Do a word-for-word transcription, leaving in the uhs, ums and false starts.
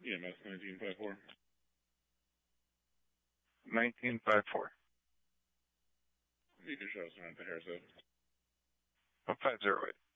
E M S nineteen five four. nineteen five four. You can show us around the Harris. five zero eight.